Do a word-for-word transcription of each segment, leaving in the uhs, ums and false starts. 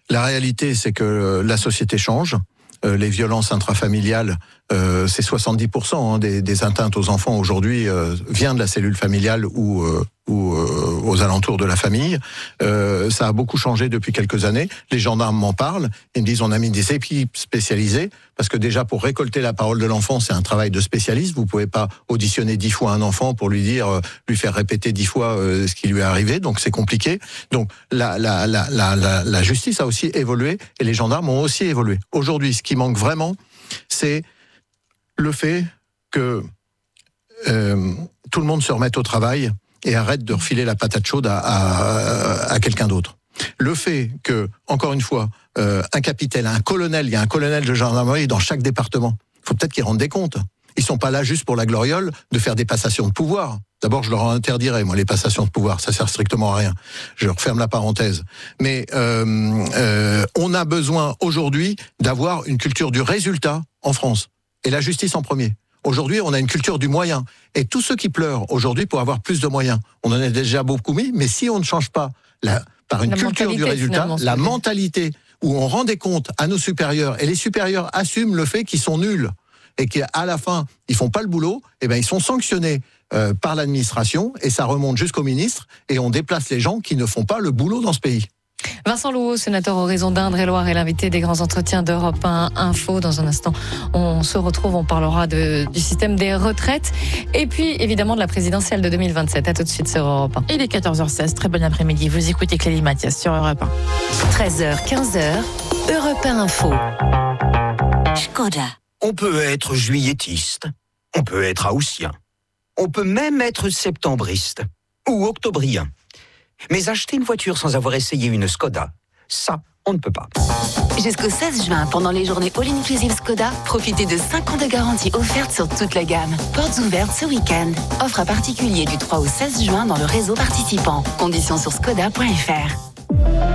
La réalité, c'est que la société change. Euh, les violences intrafamiliales, euh, c'est soixante-dix pour cent hein, des, des atteintes aux enfants aujourd'hui euh, vient de la cellule familiale ou, euh, ou euh, aux alentours de la famille. Euh, ça a beaucoup changé depuis quelques années. Les gendarmes m'en parlent. Ils me disent on a mis des équipes spécialisées parce que déjà pour récolter la parole de l'enfant, c'est un travail de spécialiste. Vous pouvez pas auditionner dix fois un enfant pour lui dire, euh, lui faire répéter dix fois euh, ce qui lui est arrivé. Donc c'est compliqué. Donc la, la, la, la, la, la justice a aussi évolué et les gendarmes ont aussi évolué. Aujourd'hui, ce qui manque vraiment, c'est le fait que euh, tout le monde se remette au travail et arrête de refiler la patate chaude à, à, à quelqu'un d'autre. Le fait que, encore une fois, euh, un capitaine, un colonel, il y a un colonel de gendarmerie dans chaque département. Il faut peut-être qu'ils rendent des comptes. Ils sont pas là juste pour la gloriole de faire des passations de pouvoir. D'abord, je leur interdirais, moi, les passations de pouvoir. Ça sert strictement à rien. Je referme la parenthèse. Mais euh, euh, on a besoin aujourd'hui d'avoir une culture du résultat en France. Et la justice en premier. Aujourd'hui, on a une culture du moyen. Et tous ceux qui pleurent aujourd'hui pour avoir plus de moyens, on en a déjà beaucoup mis, mais si on ne change pas la, par une la culture du résultat, la mentalité où on rend des comptes à nos supérieurs, et les supérieurs assument le fait qu'ils sont nuls, et qu'à la fin, ils font pas le boulot, et ben ils sont sanctionnés euh, par l'administration, et ça remonte jusqu'au ministre, et on déplace les gens qui ne font pas le boulot dans ce pays. Vincent Louhault, sénateur Horizon d'Indre-et-Loire, est l'invité des grands entretiens d'Europe un Info. Dans un instant, on se retrouve, on parlera de, du système des retraites et puis évidemment de la présidentielle de deux mille vingt-sept. À tout de suite sur Europe un. Il est quatorze heures seize, très bon après-midi. Vous écoutez Clélie Mathias sur Europe un. treize heures, quinze heures, Europe un Info. Škoda. On peut être juilletiste, on peut être haussien, on peut même être septembriste ou octobrien. Mais acheter une voiture sans avoir essayé une Skoda, ça, on ne peut pas. Jusqu'au seize juin, pendant les journées All Inclusive Skoda, profitez de cinq ans de garantie offerte sur toute la gamme. Portes ouvertes ce week-end. Offre à particulier du trois au seize juin dans le réseau participant. Conditions sur skoda point f r.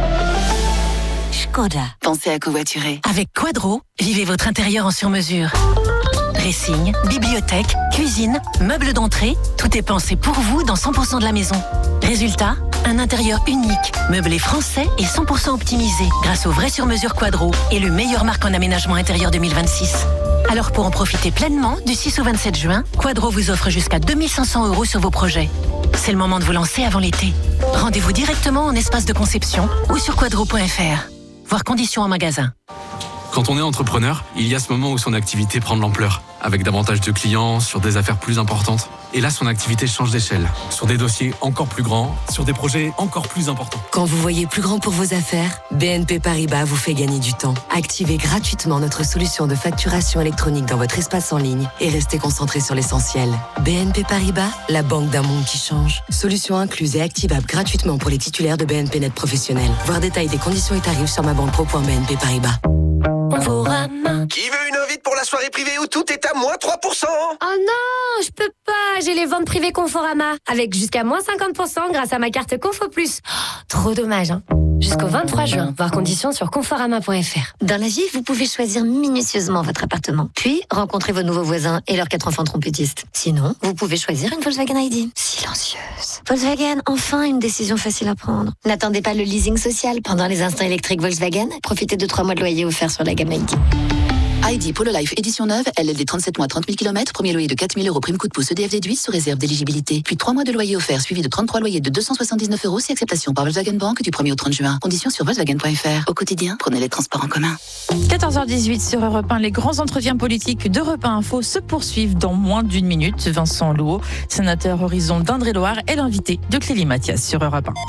Škoda. Pensez à covoiturer. Avec Quadro, vivez votre intérieur en sur-mesure. Dressing, bibliothèque, cuisine, meubles d'entrée, tout est pensé pour vous dans cent pour cent de la maison. Résultat, un intérieur unique, meublé français et cent pour cent optimisé grâce au vrai sur-mesure Quadro et le meilleur marque en aménagement intérieur deux mille vingt-six. Alors pour en profiter pleinement, du six au vingt-sept juin, Quadro vous offre jusqu'à deux mille cinq cents euros sur vos projets. C'est le moment de vous lancer avant l'été. Rendez-vous directement en espace de conception ou sur quadro point f r. Voir conditions en magasin. Quand on est entrepreneur, il y a ce moment où son activité prend de l'ampleur, avec davantage de clients, sur des affaires plus importantes. Et là, son activité change d'échelle, sur des dossiers encore plus grands, sur des projets encore plus importants. Quand vous voyez plus grand pour vos affaires, B N P Paribas vous fait gagner du temps. Activez gratuitement notre solution de facturation électronique dans votre espace en ligne et restez concentré sur l'essentiel. B N P Paribas, la banque d'un monde qui change. Solution incluse et activable gratuitement pour les titulaires de B N P Net professionnels. Voir détail des conditions et tarifs sur ma banque pro point b n p paribas. Qui veut une invite pour la soirée privée où tout est à moins trois pour cent? Oh non, je peux pas, j'ai les ventes privées Conforama, avec jusqu'à moins cinquante pour cent grâce à ma carte Confo Plus. Oh, trop dommage, hein. Jusqu'au vingt-trois juin, voir conditions sur conforama point f r. Dans la vie, vous pouvez choisir minutieusement votre appartement, puis rencontrer vos nouveaux voisins et leurs quatre enfants trompettistes. Sinon, vous pouvez choisir une Volkswagen I D. Silencieuse. Volkswagen, enfin une décision facile à prendre. N'attendez pas le leasing social pendant les instants électriques Volkswagen. Profitez de trois mois de loyer offerts sur la gamme I D. I D Polo Life édition neuve, L L D trente-sept mois, trente mille kilomètres, premier loyer de quatre mille euros, prime coup de pouce E D F déduit sous réserve d'éligibilité. Puis trois mois de loyer offert suivi de trente-trois loyers de deux cent soixante-dix-neuf euros si acceptation par Volkswagen Bank du premier au trente juin. Conditions sur volkswagen point f r. Au quotidien, prenez les transports en commun. quatorze heures dix-huit sur Europe un, les grands entretiens politiques d'Europe un Info se poursuivent dans moins d'une minute. Vincent Louhault, sénateur Horizon d'Indre-et-Loire, est l'invité de Clélie Mathias sur Europe un.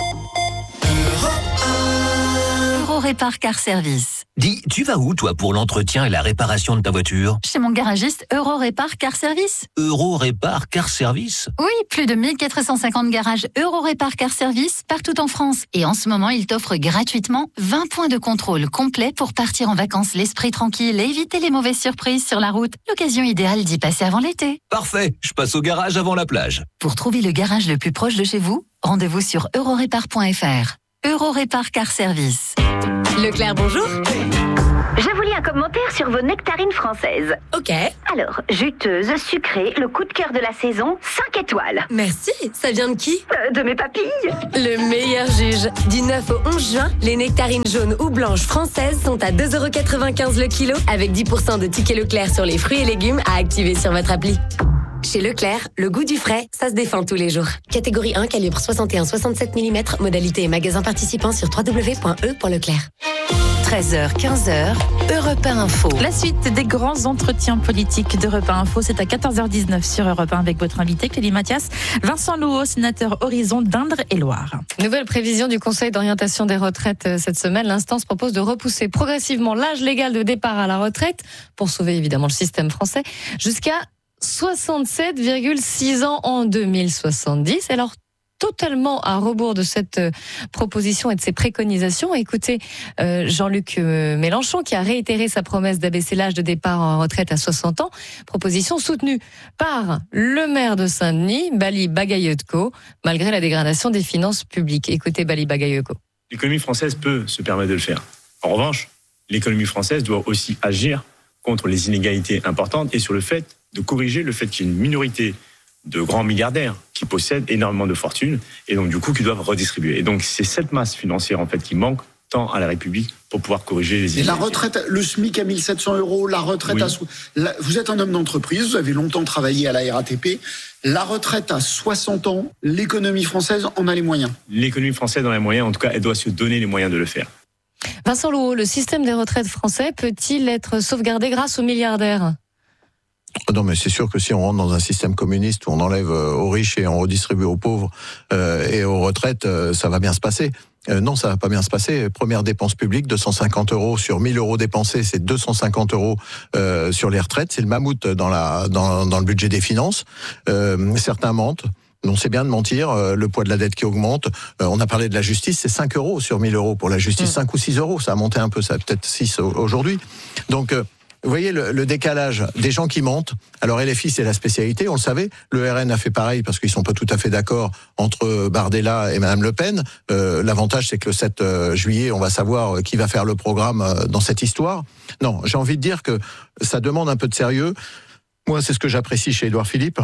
Eurorépar Car Service. Dis, tu vas où, toi, pour l'entretien et la réparation de ta voiture? Chez mon garagiste Eurorépar Car Service. Eurorépar Car Service? Oui, plus de mille quatre cent cinquante garages Eurorépar Car Service partout en France. Et en ce moment, il t'offre gratuitement vingt points de contrôle complets pour partir en vacances l'esprit tranquille et éviter les mauvaises surprises sur la route. L'occasion idéale d'y passer avant l'été. Parfait, je passe au garage avant la plage. Pour trouver le garage le plus proche de chez vous, rendez-vous sur eurorépar point f r. Eurorépar Car Service. Leclerc, bonjour. Je vous lis un commentaire sur vos nectarines françaises. Ok. Alors, juteuse, sucrée, le coup de cœur de la saison, cinq étoiles. Merci. Ça vient de qui? euh, De mes papilles. Le meilleur juge. Du neuf au onze juin, les nectarines jaunes ou blanches françaises sont à deux euros quatre-vingt-quinze le kilo, avec dix pour cent de tickets Leclerc sur les fruits et légumes à activer sur votre appli. Chez Leclerc, le goût du frais, ça se défend tous les jours. Catégorie un, calibre soixante et un virgule soixante-sept millimètres, modalité et magasin participant sur w w w point e pour Leclerc. treize heures, quinze heures, Europe un Info. La suite des grands entretiens politiques d'Europe un Info, c'est à quatorze heures dix-neuf sur Europe un avec votre invité Clélie Mathias, Vincent Louot, sénateur Horizon d'Indre-et-Loire. Nouvelle prévision du Conseil d'orientation des retraites cette semaine. L'instance propose de repousser progressivement l'âge légal de départ à la retraite, pour sauver évidemment le système français, jusqu'à soixante-sept virgule six ans en deux mille soixante-dix. Alors, totalement à rebours de cette proposition et de ses préconisations. Écoutez euh, Jean-Luc Mélenchon qui a réitéré sa promesse d'abaisser l'âge de départ en retraite à soixante ans. Proposition soutenue par le maire de Saint-Denis, Bali Bagayoko, malgré la dégradation des finances publiques. Écoutez Bali Bagayoko. L'économie française peut se permettre de le faire. En revanche, l'économie française doit aussi agir contre les inégalités importantes et sur le fait de corriger le fait qu'il y ait une minorité de grands milliardaires qui possèdent énormément de fortune et donc du coup qui doivent redistribuer. Et donc c'est cette masse financière en fait qui manque tant à la République pour pouvoir corriger les inégalités. Et la retraite, le SMIC à mille sept cents euros, la retraite oui. à... La, vous êtes un homme d'entreprise, vous avez longtemps travaillé à la R A T P. La retraite à soixante ans, l'économie française en a les moyens. L'économie française en a les moyens, en tout cas elle doit se donner les moyens de le faire. Vincent Louot, le système des retraites français peut-il être sauvegardé grâce aux milliardaires ? Non, mais c'est sûr que si on rentre dans un système communiste où on enlève aux riches et on redistribue aux pauvres euh, et aux retraites, euh, ça va bien se passer. Euh, non, ça va pas bien se passer. Première dépense publique, deux cent cinquante euros sur mille euros dépensés, c'est deux cent cinquante euros euh, sur les retraites. C'est le mammouth dans la dans, dans le budget des finances. Euh, certains mentent. Non, c'est bien de mentir, euh, le poids de la dette qui augmente. Euh, on a parlé de la justice, c'est cinq euros sur mille euros pour la justice, mmh. cinq ou six euros. Ça a monté un peu, ça a peut-être six aujourd'hui. Donc, euh, vous voyez le, le décalage des gens qui mentent. Alors L F I, c'est la spécialité, on le savait. Le R N a fait pareil parce qu'ils sont pas tout à fait d'accord entre Bardella et Madame Le Pen. Euh, l'avantage, c'est que le sept juillet, on va savoir qui va faire le programme dans cette histoire. Non, j'ai envie de dire que ça demande un peu de sérieux. Moi, c'est ce que j'apprécie chez Édouard Philippe.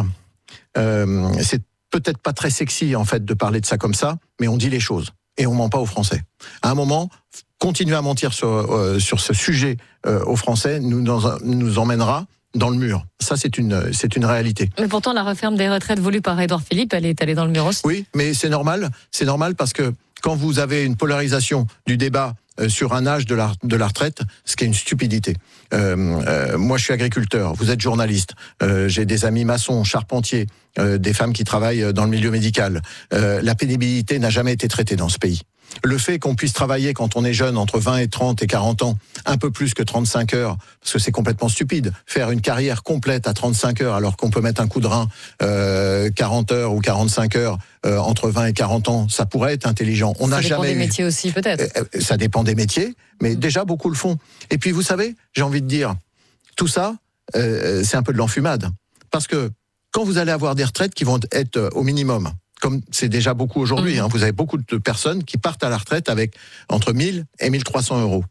Euh, c'est peut-être pas très sexy, en fait, de parler de ça comme ça, mais on dit les choses. Et on ment pas aux Français. À un moment, continuer à mentir sur, euh, sur ce sujet euh, aux Français nous, dans, nous emmènera dans le mur. Ça, c'est une, c'est une réalité. Mais pourtant, la réforme des retraites voulue par Édouard Philippe, elle est allée dans le mur aussi. Oui, mais c'est normal. C'est normal parce que quand vous avez une polarisation du débat euh, sur un âge de la, de la retraite, ce qui est une stupidité. Euh, euh, moi, je suis agriculteur, vous êtes journaliste, euh, j'ai des amis maçons, charpentiers, euh, des femmes qui travaillent dans le milieu médical. Euh, la pénibilité n'a jamais été traitée dans ce pays. Le fait qu'on puisse travailler quand on est jeune, entre vingt et trente et quarante ans, un peu plus que trente-cinq heures, parce que c'est complètement stupide, faire une carrière complète à trente-cinq heures alors qu'on peut mettre un coup de rein euh, quarante heures ou quarante-cinq heures euh, entre vingt et quarante ans, ça pourrait être intelligent. On n'a jamais eu... Ça dépend des métiers aussi, peut-être. Euh, ça dépend des métiers, mais déjà beaucoup le font. Et puis vous savez, j'ai envie de dire, tout ça, euh, c'est un peu de l'enfumade. Parce que quand vous allez avoir des retraites qui vont être au minimum, comme c'est déjà beaucoup aujourd'hui, mmh. hein, vous avez beaucoup de personnes qui partent à la retraite avec entre mille et mille trois cents euros.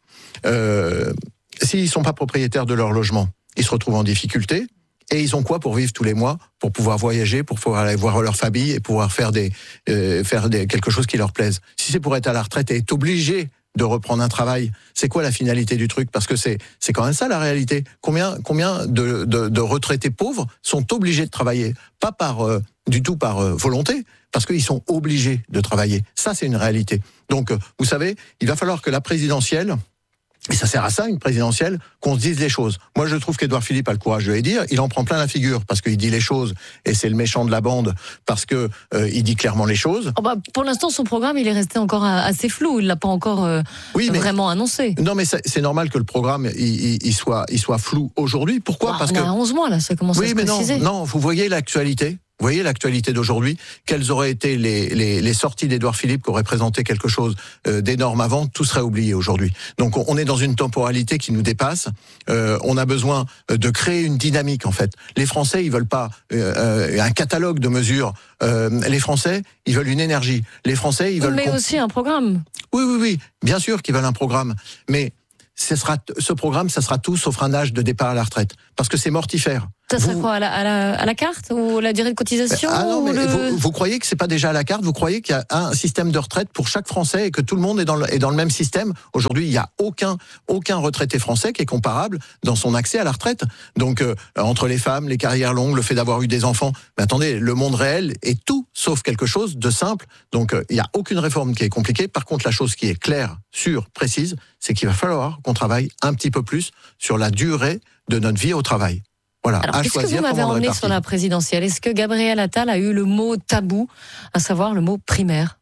Euh, s'ils ne sont pas propriétaires de leur logement, ils se retrouvent en difficulté. Et ils ont quoi pour vivre tous les mois, pour pouvoir voyager, pour pouvoir aller voir leur famille et pouvoir faire des, euh, faire des, quelque chose qui leur plaise. Si c'est pour être à la retraite et être obligé de reprendre un travail, c'est quoi la finalité du truc? Parce que c'est, c'est quand même ça la réalité. Combien, combien de, de, de retraités pauvres sont obligés de travailler? Pas par, euh, du tout par euh, volonté, parce qu'ils sont obligés de travailler. Ça, c'est une réalité. Donc, euh, vous savez, il va falloir que la présidentielle, et ça sert à ça, une présidentielle, qu'on se dise les choses. Moi, je trouve qu'Édouard Philippe a le courage de les dire. Il en prend plein la figure parce qu'il dit les choses et c'est le méchant de la bande parce que euh, il dit clairement les choses. Oh bah, pour l'instant, son programme, il est resté encore assez flou. Il l'a pas encore euh, oui, mais, vraiment annoncé. Non, mais c'est, c'est normal que le programme il, il, il soit, il soit flou aujourd'hui. Pourquoi? bah, Parce on que a onze mois là, ça commence oui, à se mais préciser. non, non, vous voyez l'actualité. Vous voyez l'actualité d'aujourd'hui, quelles auraient été les, les, les sorties d'Édouard Philippe qui auraient présenté quelque chose euh, d'énorme avant, tout serait oublié aujourd'hui. Donc on, on est dans une temporalité qui nous dépasse. Euh, on a besoin de créer une dynamique en fait. Les Français, ils veulent pas euh, un catalogue de mesures. Euh, les Français, ils veulent une énergie. Les Français, ils veulent... Mais comp- aussi un programme. Oui, oui, oui, bien sûr qu'ils veulent un programme. Mais ce, sera, ce programme, ça sera tout sauf un âge de départ à la retraite. Parce que c'est mortifère. Ça serait Vous- quoi, à la, à, la, à la carte ou la durée de cotisation Ah non, ou mais le... vous, vous croyez que c'est pas déjà à la carte? Vous croyez qu'il y a un système de retraite pour chaque Français et que tout le monde est dans le, est dans le même système? Aujourd'hui, il y a aucun aucun retraité français qui est comparable dans son accès à la retraite. Donc euh, entre les femmes, les carrières longues, le fait d'avoir eu des enfants, mais attendez, le monde réel est tout sauf quelque chose de simple. Donc euh, il y a aucune réforme qui est compliquée. Par contre, la chose qui est claire, sûre, précise, c'est qu'il va falloir qu'on travaille un petit peu plus sur la durée de notre vie au travail. Voilà, Alors, à qu'est-ce que choisir vous m'avez comment on le emmené répartit. sur la présidentielle? Est-ce que Gabriel Attal a eu le mot tabou, à savoir le mot primaire?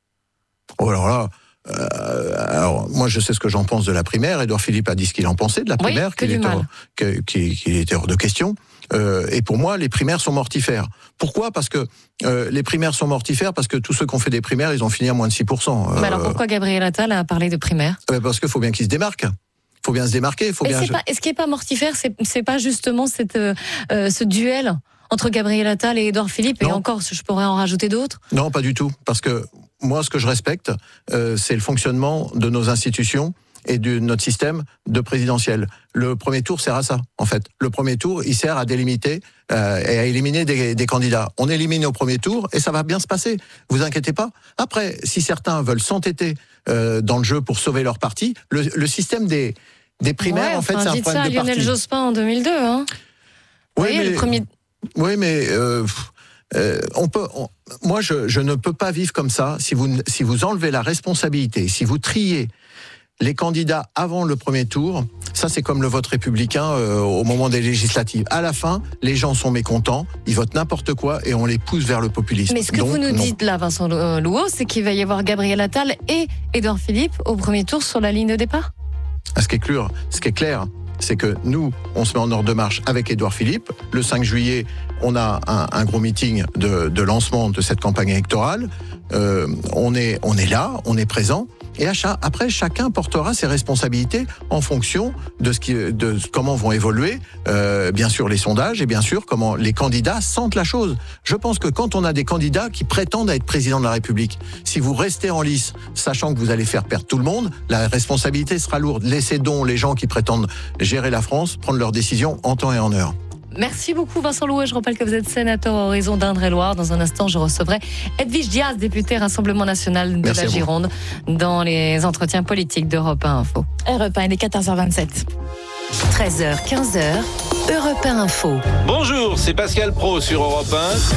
Oh alors là, euh, alors moi je sais ce que j'en pense de la primaire. Édouard Philippe a dit ce qu'il en pensait de la Oui, primaire, que qu'il du était, mal. hors- que- qu'il- qu'il était hors de question. Euh, et pour moi, les primaires sont mortifères. Pourquoi? Parce que euh, les primaires sont mortifères parce que tous ceux qui ont fait des primaires, ils ont fini à moins de six pour cent. Mais alors pourquoi Gabriel Attal a parlé de primaire? euh, Parce qu'il faut bien qu'ils se démarquent. Il faut bien se démarquer. Faut Mais bien. c'est pas, ce qui est pas mortifère, c'est, c'est pas justement cette, euh, euh, ce duel entre Gabriel Attal et Édouard Philippe, et Non. encore, je pourrais en rajouter d'autres. Non, pas du tout. Parce que moi, ce que je respecte, euh, c'est le fonctionnement de nos institutions et de notre système de présidentiel. Le premier tour sert à ça, en fait. Le premier tour, il sert à délimiter euh, et à éliminer des, des candidats. On élimine au premier tour et ça va bien se passer. Vous inquiétez pas. Après, si certains veulent s'entêter euh, dans le jeu pour sauver leur parti, le, le système des, des primaires, Ouais, en fait, enfin, c'est un dites problème ça à de Lionel parti. Jospin en deux mille deux. Hein. Vous Oui, voyez, mais- le premier... Oui, mais euh, pff, euh, on peut. on- moi, je, je ne peux pas vivre comme ça. Si vous si vous enlevez la responsabilité, si vous triez les candidats avant le premier tour, ça c'est comme le vote républicain euh, au moment des législatives. À la fin, les gens sont mécontents, ils votent n'importe quoi et on les pousse vers le populisme. Mais ce que Donc, vous nous non. dites là, Vincent Louot, c'est qu'il va y avoir Gabriel Attal et Édouard Philippe au premier tour sur la ligne de départ? Ah, Ce qui est clair, ce qui est clair, c'est que nous, on se met en ordre de marche avec Édouard Philippe. Le cinq juillet, on a un, un gros meeting de, de lancement de cette campagne électorale. Euh, on est, on est là, on est présent. Et à cha- après, chacun portera ses responsabilités en fonction de ce qui, de comment vont évoluer, euh, bien sûr, les sondages et bien sûr comment les candidats sentent la chose. Je pense que quand on a des candidats qui prétendent à être président de la République, si vous restez en lice, sachant que vous allez faire perdre tout le monde, la responsabilité sera lourde. Laissez donc les gens qui prétendent gérer la France prendre leurs décisions en temps et en heure. Merci beaucoup Vincent Louet. Je rappelle que vous êtes sénateur à Horizon d'Indre-et-Loire. Dans un instant, je recevrai Edwige Diaz, député Rassemblement National de Merci à la vous. Gironde, dans les entretiens politiques d'Europe un Info. Europe un, il est quatorze heures vingt-sept. treize heures, quinze heures, Europe un Info. Bonjour, c'est Pascal Pro sur Europe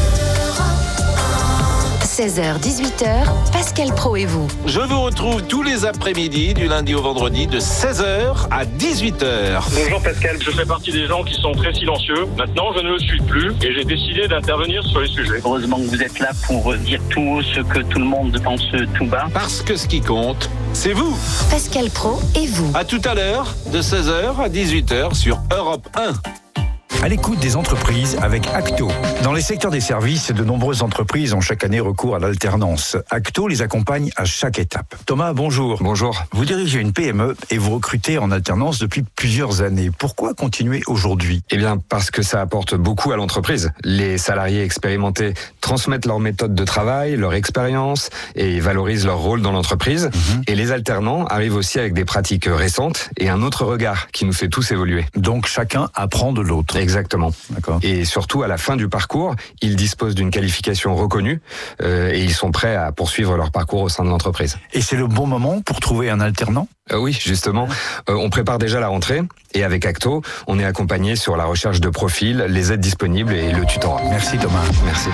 un. seize heures, dix-huit heures, Pascal Pro et vous. Je vous retrouve tous les après-midi, du lundi au vendredi, de seize heures à dix-huit heures. Bonjour Pascal, je fais partie des gens qui sont très silencieux. Maintenant, je ne le suis plus et j'ai décidé d'intervenir sur les sujets. Heureusement que vous êtes là pour dire tout haut ce que tout le monde pense tout bas. Parce que ce qui compte, c'est vous. Pascal Pro et vous. À tout à l'heure, de seize heures à dix-huit heures sur Europe un. À l'écoute des entreprises avec Acto. Dans les secteurs des services, de nombreuses entreprises ont chaque année recours à l'alternance. Acto les accompagne à chaque étape. Thomas, bonjour. Bonjour. Vous dirigez une P M E et vous recrutez en alternance depuis plusieurs années. Pourquoi continuer aujourd'hui? Eh bien, parce que ça apporte beaucoup à l'entreprise. Les salariés expérimentés transmettent leur méthode de travail, leur expérience et valorisent leur rôle dans l'entreprise. Mmh. Et les alternants arrivent aussi avec des pratiques récentes et un autre regard qui nous fait tous évoluer. Donc chacun apprend de l'autre. Exactement. D'accord. Et surtout, à la fin du parcours, ils disposent d'une qualification reconnue euh, et ils sont prêts à poursuivre leur parcours au sein de l'entreprise. Et c'est le bon moment pour trouver un alternant? Euh, oui, justement. Euh, on prépare déjà la rentrée et avec Acto, on est accompagné sur la recherche de profils, les aides disponibles et le tutorat. Merci Thomas. Merci.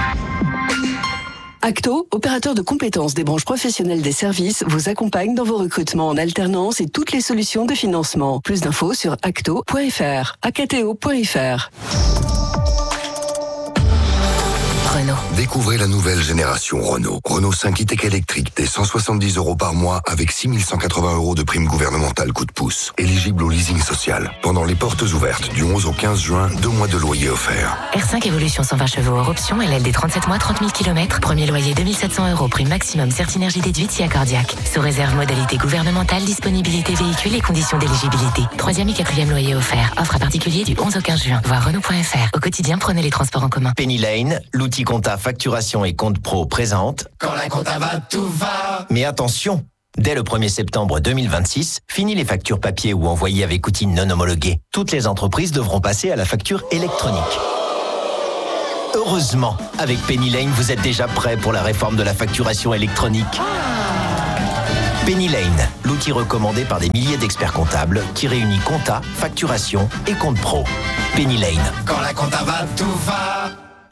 Acto, opérateur de compétences des branches professionnelles des services, vous accompagne dans vos recrutements en alternance et toutes les solutions de financement. Plus d'infos sur acto point f r, acto point f r. Renault. Découvrez la nouvelle génération Renault. Renault cinq e-Tech électrique dès cent soixante-dix euros par mois avec six mille cent quatre-vingts euros de prime gouvernementale coup de pouce. Éligible au leasing social. Pendant les portes ouvertes du onze au quinze juin, deux mois de loyer offerts. R cinq Evolution cent vingt chevaux hors option, L L D trente-sept mois, trente mille kilomètres. Premier loyer deux mille sept cents euros, prime maximum Certinergie déduite si accordiaque. Sous réserve modalité gouvernementale, disponibilité véhicule et conditions d'éligibilité. Troisième et quatrième loyer offert. Offre à particulier du onze au quinze juin. Voir Renault point F R. Au quotidien, prenez les transports en commun. Penny Lane, l'outil compta facturation et compte pro présente. Quand la compta va, tout va. Mais attention, dès le premier septembre deux mille vingt-six, fini les factures papier ou envoyées avec outils non homologués. Toutes les entreprises devront passer à la facture électronique. Heureusement, avec Penny Lane, vous êtes déjà prêt pour la réforme de la facturation électronique. Penny Lane, l'outil recommandé par des milliers d'experts comptables qui réunit compta, facturation et compte pro. Penny Lane. Quand la compta va, tout va.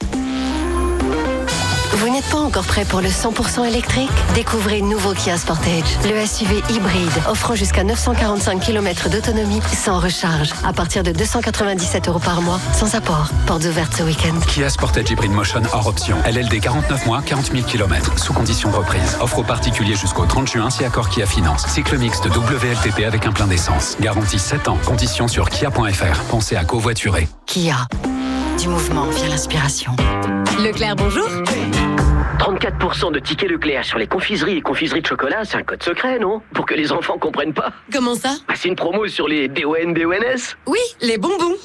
Vous n'êtes pas encore prêt pour le cent pour cent électrique? Découvrez le nouveau Kia Sportage, le S U V hybride offrant jusqu'à neuf cent quarante-cinq kilomètres d'autonomie sans recharge à partir de deux cent quatre-vingt-dix-sept euros par mois sans apport. Portes ouvertes ce week-end. Kia Sportage Hybrid Motion hors option. L L D quarante-neuf mois, quarante mille kilomètres sous condition de reprise. Offre aux particuliers jusqu'au trente juin si accord Kia Finance. Cycle mixte W L T P avec un plein d'essence. Garantie sept ans. Conditions sur kia point F R. Pensez à covoiturer. Kia. Du mouvement via l'inspiration. Leclerc, bonjour. trente-quatre pour cent de tickets Leclerc sur les confiseries et confiseries de chocolat, c'est un code secret, non? Pour que les enfants comprennent pas. Comment ça? Bah, c'est une promo sur les B O N B O N S. Oui, les bonbons.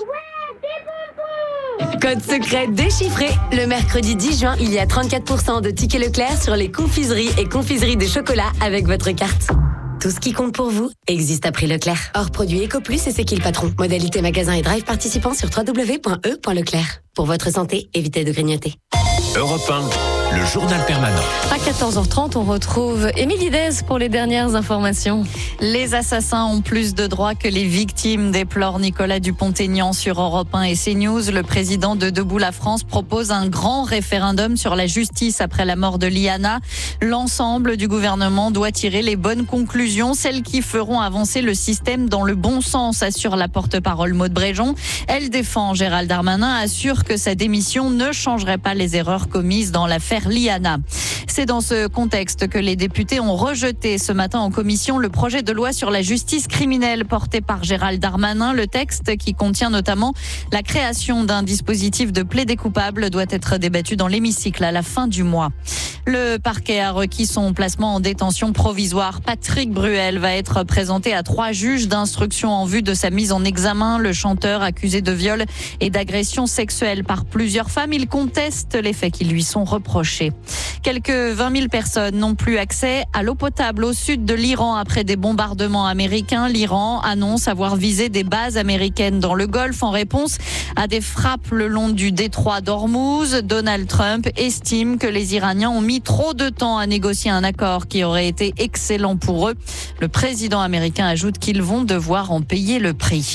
Code secret déchiffré. Le mercredi dix juin, il y a trente-quatre pour cent de tickets Leclerc sur les confiseries et confiseries de chocolat avec votre carte. Tout ce qui compte pour vous existe à prix Leclerc. Hors produit EcoPlus et c'est qui le patron. Modalité magasin et drive participant sur w w w point e point leclerc. Pour votre santé, évitez de grignoter. Europe un, le journal permanent. À quatorze heures trente, on retrouve Émilie Dez pour les dernières informations. Les assassins ont plus de droits que les victimes, déplore Nicolas Dupont-Aignan sur Europe un et CNews. Le président de Debout la France propose un grand référendum sur la justice après la mort de Liana. L'ensemble du gouvernement doit tirer les bonnes conclusions, celles qui feront avancer le système dans le bon sens, assure la porte-parole Maude Bréjon. Elle défend Gérald Darmanin, assure que sa démission ne changerait pas les erreurs commises dans l'affaire Liana. C'est dans ce contexte que les députés ont rejeté ce matin en commission le projet de loi sur la justice criminelle porté par Gérald Darmanin. Le texte, qui contient notamment la création d'un dispositif de plaidé coupable, doit être débattu dans l'hémicycle à la fin du mois. Le parquet a requis son placement en détention provisoire. Patrick Bruel va être présenté à trois juges d'instruction en vue de sa mise en examen. Le chanteur, accusé de viol et d'agression sexuelle par plusieurs femmes, il conteste les faits qui lui sont reprochés. Quelques vingt mille personnes n'ont plus accès à l'eau potable au sud de l'Iran après des bombardements américains. L'Iran annonce avoir visé des bases américaines dans le Golfe en réponse à des frappes le long du détroit d'Ormuz. Donald Trump estime que les Iraniens ont mis trop de temps à négocier un accord qui aurait été excellent pour eux. Le président américain ajoute qu'ils vont devoir en payer le prix.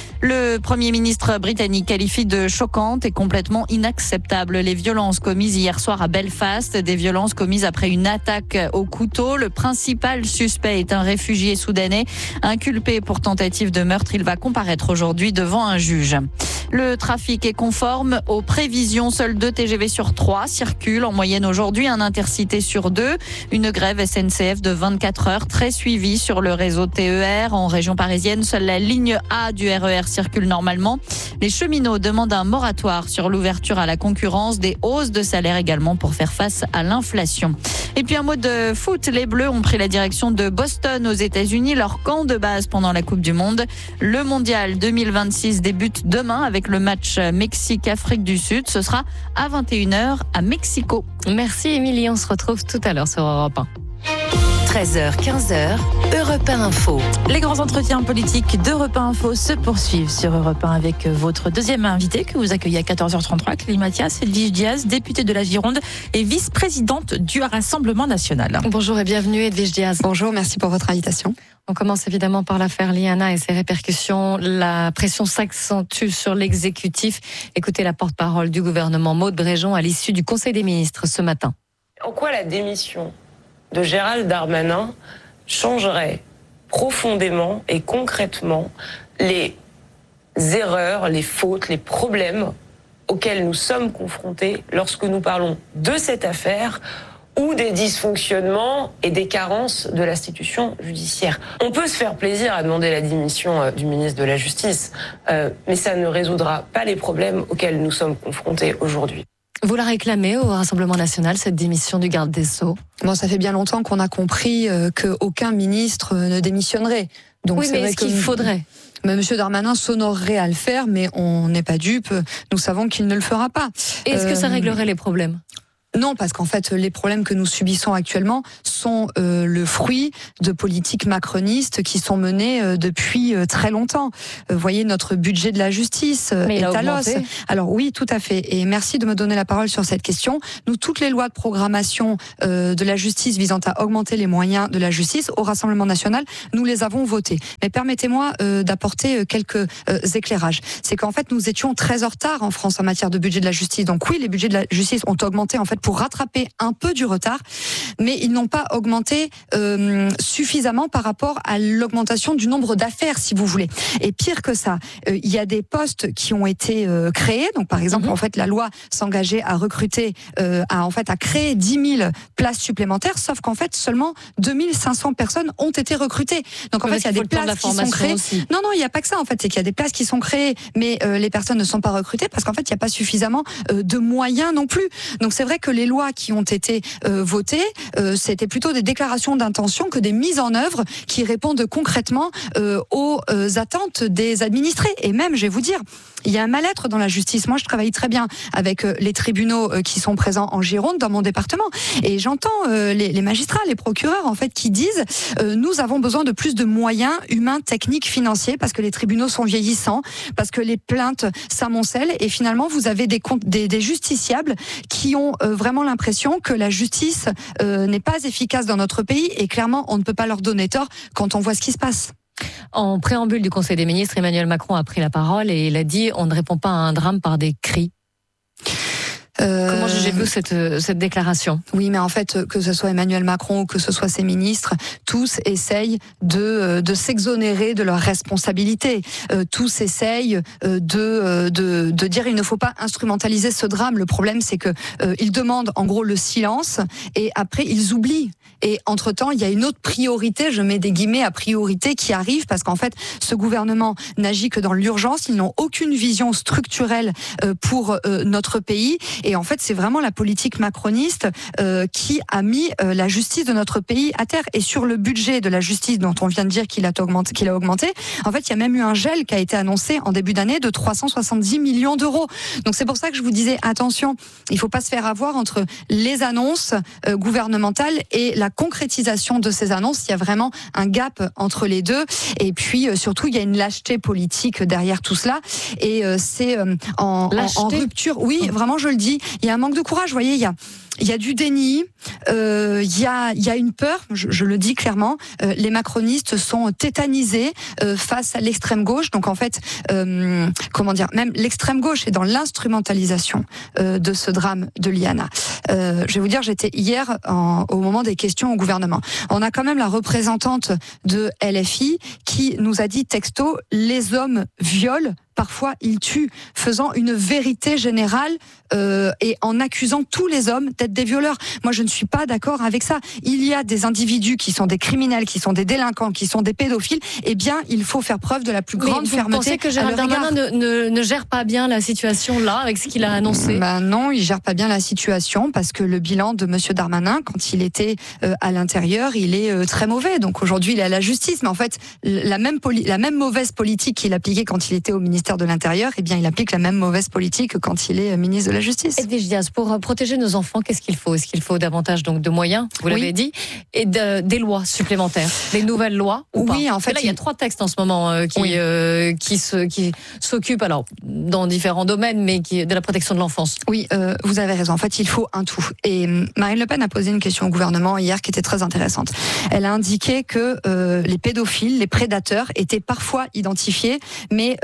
Le Premier ministre britannique qualifie de choquantes et complètement inacceptables les violences commises hier soir à Belfast, des violences commises après une attaque au couteau. Le principal suspect est un réfugié soudanais inculpé pour tentative de meurtre. Il va comparaître aujourd'hui devant un juge. Le trafic est conforme aux prévisions. Seuls deux T G V sur trois circulent en moyenne aujourd'hui, un intercité sur deux. Une grève S N C F de vingt-quatre heures très suivie sur le réseau T E R. En région parisienne, seule la ligne A du R E R circule normalement. Les cheminots demandent un moratoire sur l'ouverture à la concurrence, des hausses de salaire également pour faire face à l'inflation. Et puis un mot de foot, les Bleus ont pris la direction de Boston aux États-Unis, leur camp de base pendant la Coupe du Monde. Le Mondial deux mille vingt-six débute demain avec le match Mexique-Afrique du Sud. Ce sera à vingt et une heures à Mexico. Merci Émilie, on se retrouve tout à l'heure sur Europe un. treize heures, quinze heures, Europe un Info. Les grands entretiens politiques d'Europe un Info se poursuivent sur Europe un avec votre deuxième invité que vous accueillez à quatorze heures trente-trois, Clélie Mathias, Edwige Diaz, députée de la Gironde et vice-présidente du Rassemblement national. Bonjour et bienvenue Edwige Diaz. Bonjour, merci pour votre invitation. On commence évidemment par l'affaire Liana et ses répercussions. La pression s'accentue sur l'exécutif. Écoutez la porte-parole du gouvernement, Maude Bréjon, à l'issue du Conseil des ministres ce matin. En quoi la démission de Gérald Darmanin changerait profondément et concrètement les erreurs, les fautes, les problèmes auxquels nous sommes confrontés lorsque nous parlons de cette affaire ou des dysfonctionnements et des carences de l'institution judiciaire. On peut se faire plaisir à demander la démission du ministre de la Justice, euh, mais ça ne résoudra pas les problèmes auxquels nous sommes confrontés aujourd'hui. Vous la réclamez au Rassemblement national, cette démission du garde des Sceaux? Bon, ça fait bien longtemps qu'on a compris euh, qu'aucun ministre ne démissionnerait. Donc oui, c'est mais vrai est-ce qu'il faudrait? Monsieur Darmanin s'honorerait à le faire, mais on n'est pas dupe. Nous savons qu'il ne le fera pas. Et est-ce euh, que ça réglerait les problèmes? Non, parce qu'en fait, les problèmes que nous subissons actuellement sont euh, le fruit de politiques macronistes qui sont menées euh, depuis euh, très longtemps. Vous euh, voyez, notre budget de la justice euh, est à l'os. Alors oui, tout à fait. Et merci de me donner la parole sur cette question. Nous, toutes les lois de programmation euh, de la justice visant à augmenter les moyens de la justice au Rassemblement national, nous les avons votées. Mais permettez-moi euh, d'apporter quelques euh, éclairages. C'est qu'en fait, nous étions très en retard en France en matière de budget de la justice. Donc oui, les budgets de la justice ont augmenté en fait pour rattraper un peu du retard, mais ils n'ont pas augmenté euh, suffisamment par rapport à l'augmentation du nombre d'affaires, si vous voulez. Et pire que ça, euh, il y a des postes qui ont été euh, créés. Donc, par exemple, mmh. en fait, la loi s'engageait à recruter, euh, à en fait, à créer dix mille places supplémentaires, sauf qu'en fait, seulement deux mille cinq cents personnes ont été recrutées. Donc, en fait, il y a des places qui sont créées. Aussi. Non, non, il n'y a pas que ça. En fait, c'est qu'il y a des places qui sont créées, mais euh, les personnes ne sont pas recrutées parce qu'en fait, il n'y a pas suffisamment euh, de moyens non plus. Donc, c'est vrai que les lois qui ont été euh, votées, euh, c'était plutôt des déclarations d'intention que des mises en œuvre qui répondent concrètement euh, aux euh, attentes des administrés. Et même, je vais vous dire, il y a un mal-être dans la justice. Moi, je travaille très bien avec euh, les tribunaux euh, qui sont présents en Gironde, dans mon département, et j'entends euh, les, les magistrats, les procureurs, en fait, qui disent euh, nous avons besoin de plus de moyens humains, techniques, financiers, parce que les tribunaux sont vieillissants, parce que les plaintes s'amoncellent, et finalement, vous avez des, des, des justiciables qui ont euh, vraiment l'impression que la justice euh, n'est pas efficace dans notre pays, et clairement, on ne peut pas leur donner tort quand on voit ce qui se passe. En préambule du Conseil des ministres, Emmanuel Macron a pris la parole et il a dit « on ne répond pas à un drame par des cris ». Euh... Comment jugez-vous cette, cette déclaration? Oui, mais en fait, que ce soit Emmanuel Macron ou que ce soit ses ministres, tous essayent de, de s'exonérer de leurs responsabilités. Euh, tous essayent de, de, de dire il ne faut pas instrumentaliser ce drame. Le problème, c'est que euh, ils demandent en gros le silence et après ils oublient. Et entre-temps, il y a une autre priorité, je mets des guillemets à priorité, qui arrive parce qu'en fait, ce gouvernement n'agit que dans l'urgence. Ils n'ont aucune vision structurelle euh, pour euh, notre pays. Et en fait, c'est vraiment la politique macroniste euh, qui a mis euh, la justice de notre pays à terre. Et sur le budget de la justice dont on vient de dire qu'il a augmenté, qu'il a augmenté, en fait, il y a même eu un gel qui a été annoncé en début d'année de trois cent soixante-dix millions d'euros. Donc c'est pour ça que je vous disais, attention, il ne faut pas se faire avoir entre les annonces euh, gouvernementales et la concrétisation de ces annonces. Il y a vraiment un gap entre les deux. Et puis, euh, surtout, il y a une lâcheté politique derrière tout cela. Et euh, c'est euh, en, en, en rupture. Oui, vraiment, je le dis. Il y a un manque de courage. Vous voyez, il y a Il y a du déni, euh, il y a, il y a une peur, je, je le dis clairement, euh, les macronistes sont tétanisés euh, face à l'extrême gauche, donc en fait, euh, comment dire, même l'extrême gauche est dans l'instrumentalisation euh, de ce drame de l'I A N A. Euh, je vais vous dire, j'étais hier en, au moment des questions au gouvernement. On a quand même la représentante de L F I qui nous a dit texto, les hommes violent, parfois ils tuent, faisant une vérité générale euh, et en accusant tous les hommes d'être des violeurs. Moi, je ne suis pas d'accord avec ça. Il y a des individus qui sont des criminels, qui sont des délinquants, qui sont des pédophiles. Eh bien, il faut faire preuve de la plus grande Mais vous fermeté. Vous pensez que Gérald Darmanin ne, ne, ne gère pas bien la situation là, avec ce qu'il a annoncé? Ben non, il gère pas bien la situation parce que le bilan de Monsieur Darmanin, quand il était euh, à l'intérieur, il est euh, très mauvais. Donc aujourd'hui, il est à la justice. Mais en fait, la même, poli- la même mauvaise politique qu'il appliquait quand il était au ministère de l'Intérieur, eh bien, il applique la même mauvaise politique quand il est ministre de la Justice. Edwige Diaz, pour protéger nos enfants, qu'est-ce qu'il faut? Est-ce qu'il faut davantage donc de moyens, vous l'avez oui. dit, et de, des lois supplémentaires, des nouvelles lois ou Oui, pas? en fait, là, il y a trois textes en ce moment euh, qui oui. euh, qui se qui s'occupent alors dans différents domaines, mais qui de la protection de l'enfance. Oui, euh, vous avez raison. En fait, il faut un tout. Et Marine Le Pen a posé une question au gouvernement hier qui était très intéressante. Elle a indiqué que euh, les pédophiles, les prédateurs, étaient parfois identifiés, mais euh, jamais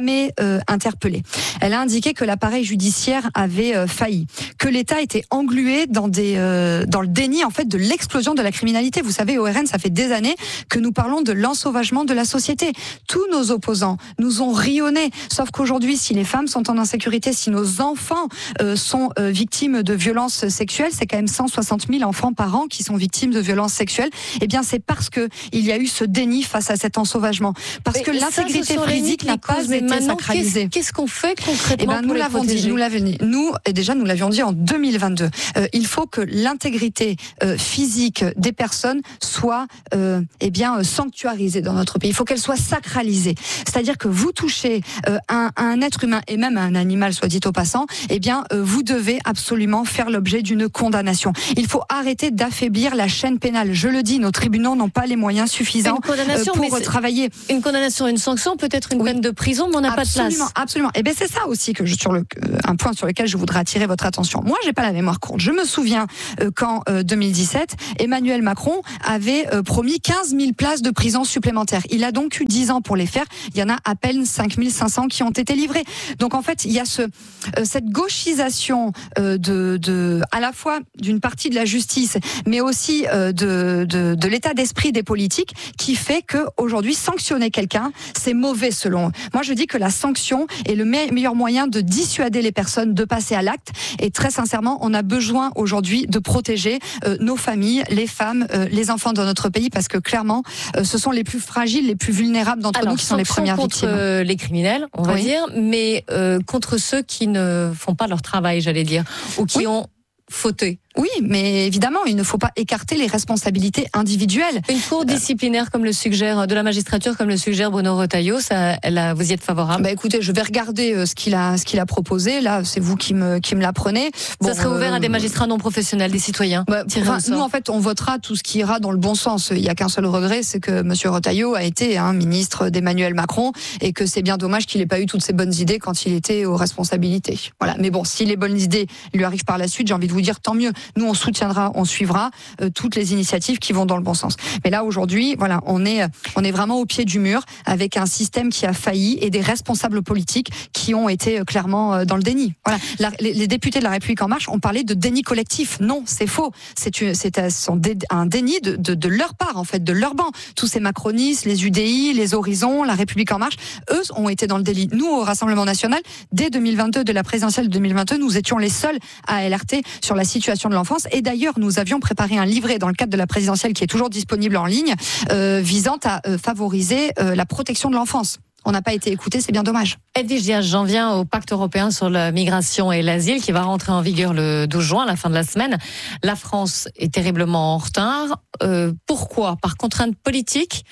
jamais euh, interpellée. Elle a indiqué que l'appareil judiciaire avait euh, failli, que l'État était englué dans des euh, dans le déni en fait de l'explosion de la criminalité. Vous savez, O R N, ça fait des années que nous parlons de l'ensauvagement de la société. Tous nos opposants nous ont rionné, sauf qu'aujourd'hui, si les femmes sont en insécurité, si nos enfants euh, sont euh, victimes de violences sexuelles, c'est quand même cent soixante mille enfants par an qui sont victimes de violences sexuelles. Eh bien, c'est parce que il y a eu ce déni face à cet ensauvagement, parce mais que l'intégrité physique n'a pas été sacralisée. Qu'est-ce qu'on fait concrètement eh ben, pour nous les l'avons protéger? dit, nous l'avons dit. Nous, et déjà, nous l'avions dit en deux mille vingt-deux. Euh, il faut que l'intégrité euh, physique des personnes soit, euh, eh bien, euh, sanctuarisée dans notre pays. Il faut qu'elle soit sacralisée. C'est-à-dire que vous touchez euh, un, un être humain et même un animal, soit dit au passant, eh bien, euh, vous devez absolument faire l'objet d'une condamnation. Il faut arrêter d'affaiblir la chaîne pénale. Je le dis, nos tribunaux n'ont pas les moyens suffisants euh, pour travailler. Une condamnation, une sanction, peut-être une oui. peine de prison, mais on n'a pas de place. Absolument, absolument. Et bien c'est ça aussi que je, sur le euh, un point sur lequel je voudrais attirer votre attention. Moi, j'ai pas la mémoire courte. Je me souviens euh, qu'en euh, deux mille dix-sept, Emmanuel Macron avait euh, promis quinze mille places de prison supplémentaires. Il a donc eu dix ans pour les faire. Il y en a à peine cinq mille cinq cents qui ont été livrés. Donc en fait, il y a ce euh, cette gauchisation euh, de, de à la fois d'une partie de la justice, mais aussi euh, de, de de l'état d'esprit des politiques, qui fait que aujourd'hui sanctionner quelqu'un, c'est mauvais selon eux. Moi, je dis que la sanction est le me- meilleur moyen de dissuader les personnes de passer à l'acte. Et très sincèrement, on a besoin aujourd'hui de protéger euh, nos familles, les femmes, euh, les enfants dans notre pays, parce que clairement, euh, ce sont les plus fragiles, les plus vulnérables d'entre Alors, nous qui sont les premières contre victimes. Euh, les criminels, on va oui. dire, mais euh, contre ceux qui ne font pas leur travail, j'allais dire, ou qui oui. ont fauté. Oui, mais évidemment, il ne faut pas écarter les responsabilités individuelles. Une cour disciplinaire, comme le suggère, de la magistrature, comme le suggère Bruno Retailleau, ça, là, vous y êtes favorable? Bah écoutez, je vais regarder euh, ce qu'il a, ce qu'il a proposé. Là, c'est vous qui me, qui me l'apprenez. Bon, ça serait euh, ouvert à des magistrats non professionnels, des citoyens. Bah, enfin, nous, en fait, on votera tout ce qui ira dans le bon sens. Il n'y a qu'un seul regret, c'est que Monsieur Retailleau a été un hein, ministre d'Emmanuel Macron, et que c'est bien dommage qu'il n'ait pas eu toutes ces bonnes idées quand il était aux responsabilités. Voilà. Mais bon, si les bonnes idées lui arrivent par la suite, j'ai envie de vous dire tant mieux. Nous, on soutiendra, on suivra euh, toutes les initiatives qui vont dans le bon sens. Mais là, aujourd'hui, voilà, on est, on est vraiment au pied du mur, avec un système qui a failli et des responsables politiques qui ont été euh, clairement euh, dans le déni. Voilà. La, les, les députés de La République En Marche ont parlé de déni collectif. Non, c'est faux. C'est, une, c'est un déni de, de, de leur part, en fait, de leur banc. Tous ces macronistes, les U D I, les Horizons, La République En Marche, eux ont été dans le déni. Nous, au Rassemblement National, dès deux mille vingt-deux, de la présidentielle de deux mille vingt-deux, nous étions les seuls à alerter sur la situation de l'enfance. Et d'ailleurs, nous avions préparé un livret dans le cadre de la présidentielle qui est toujours disponible en ligne, euh, visant à euh, favoriser euh, la protection de l'enfance. On n'a pas été écouté, c'est bien dommage. Edwige Diaz, j'en viens au pacte européen sur la migration et l'asile qui va rentrer en vigueur le douze juin, à la fin de la semaine. La France est terriblement en retard. Euh, pourquoi? Par contrainte politique